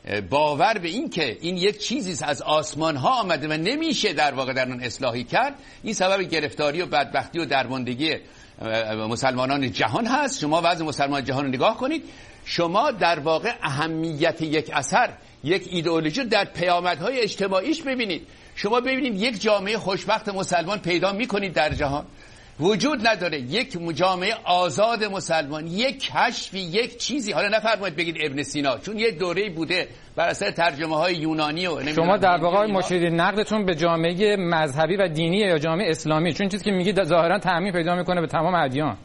باور به این که این یک چیزی از آسمان ها آمده و نمیشه در واقع در اون اصلاحی کرد، این سبب گرفتاری و بدبختی و درماندگی مسلمانان جهان هست. شما وضع مسلمان جهان رو نگاه کنید، شما در واقع اهمیت یک اثر، یک ایدئولوژی در پیامدهای اجتماعیش ببینید. شما ببینید یک جامعه خوشبخت مسلمان پیدا میکنید در جهان، وجود نداره یک جامعه آزاد مسلمان، یک کشفی، یک چیزی. حالا نفرمایید بگید ابن سینا، چون یک دوره‌ای بوده بر اثر ترجمه های یونانی و شما در واقع مشیری نقدتون به جامعه مذهبی و دینی یا جامعه اسلامی، چون چیزی که میگید ظاهرا تعمیم پیدا میکنه به تمام ادیان.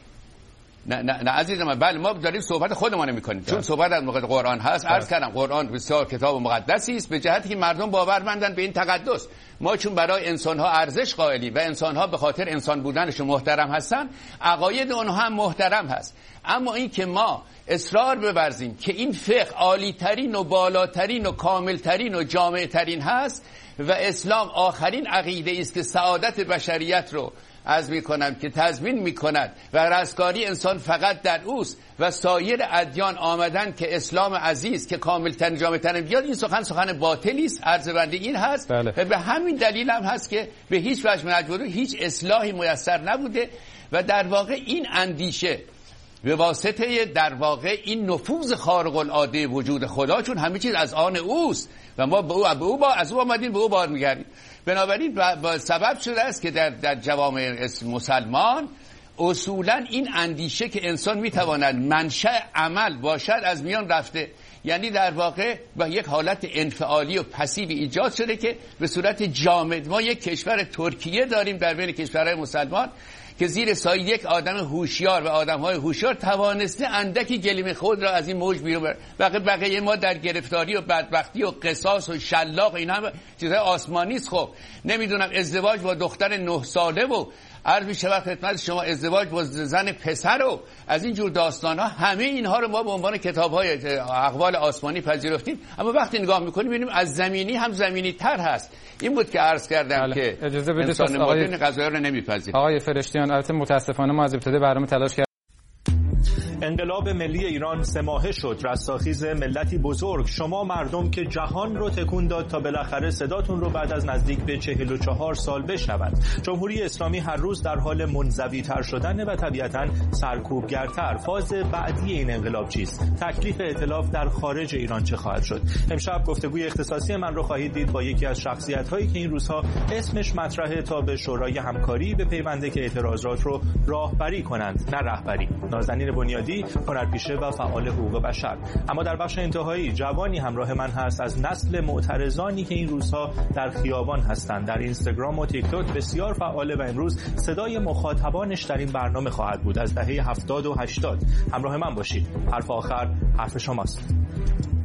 نه عزیزم، بله ما داریم صحبت خودمون میکنیم، چون صحبت از موقع قرآن هست. عرض کردم قرآن بسیار کتاب مقدسی است به جهتی که مردم باورمندن به این تقدس. ما چون برای انسان‌ها ارزش قائلیم و انسان‌ها به خاطر انسان بودنشون محترم هستن، عقاید اونها هم محترم هست. اما این که ما اصرار بورزیم که این فقه عالی‌ترین و بالاترین و کاملترین و جامع‌ترین هست و اسلام آخرین عقیده است که سعادت بشریت رو عرض میکنم که تضمین میکند و رستگاری انسان فقط در اوست و سایر ادیان آمدن که اسلام عزیز که کاملترین جامع‌ترین بیاد، این سخن باطلی است. عرض بنده این هست. بله. و به همین دلیل هم هست که به هیچ وجه من اجباری هیچ اصلاحی میسر نبوده و در واقع این اندیشه به واسطه در واقع این نفوذ خارق العاده وجود خدا، چون همه چیز از آن اوست و ما از او آمدیم به او برمیگردیم. بنابراین سبب شده است که در جوامع مسلمان اصولا این اندیشه که انسان میتواند منشأ عمل باشد از میان رفته. یعنی در واقع با یک حالت انفعالی و پسیوی ایجاد شده که به صورت جامد ما یک کشور ترکیه داریم در بین کشورهای مسلمان که زیر سایه یک آدم هوشیار و آدم‌های هوشیار توانسته اندکی گلیم خود را از این موج بیرون بره. بقیه ما در گرفتاری و بدبختی و قصاص و شلاق، این هم چیزهای آسمانی است. خب نمیدونم ازدواج با دختر 9 ساله و عرض می‌شود خدمت شما ازدواج با زن پسر و از این جور داستان‌ها، همه اینها رو ما به عنوان کتاب‌های اقوال آسمانی پذیرفتیم. اما وقتی نگاه می‌کنیم می‌بینیم از زمینی هم زمینی تر هست. این بود که عرض کردم که اجازه بدید انسان مدرن قضایا رو نمی‌پذیره. آقای فرشتیان، البته متأسفانه ما از ابتدای برنامه تلاش کردیم. انقلاب ملی ایران 3 ماهه شد، رستاخیز ملتی بزرگ. شما مردم که جهان رو تکون داد تا بالاخره صداتون رو بعد از نزدیک به 44 سال بشنوند. جمهوری اسلامی هر روز در حال منزوی تر شدن و طبیعتاً سرکوبگرتر. فاز بعدی این انقلاب چیست؟ تکلیف ائتلاف در خارج ایران چه خواهد شد؟ امشب گفتگوی اختصاصی من رو خواهید دید با یکی از شخصیت‌هایی که این روزها اسمش مطرحه تا به شورای همکاری به پیونده که اعتراضات رو راهبری کنند، نه رهبری. نازنین بنیادی، هنرپیشه و فعال حقوق بشر. اما در بخش انتهایی جوانی همراه من هست از نسل معترضانی که این روزها در خیابان هستند، در اینستاگرام و تیک تاک بسیار فعاله و امروز صدای مخاطبانش در این برنامه خواهد بود از دهه 70 و 80. همراه من باشید. حرف آخر حرف شماست.